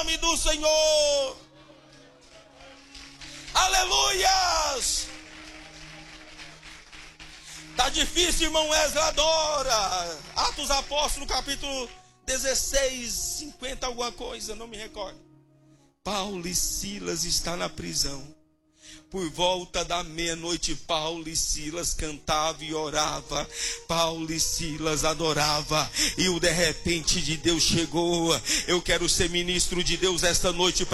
nome do Senhor. Aleluias. Está difícil, irmão Ezra, adora. Atos Apóstolos, capítulo 16, 50 alguma coisa, não me recordo. Paulo e Silas estão na prisão. Por volta da meia-noite, Paulo e Silas cantavam e oravam. Paulo e Silas adoravam. E o de repente de Deus chegou. Eu quero ser ministro de Deus esta noite para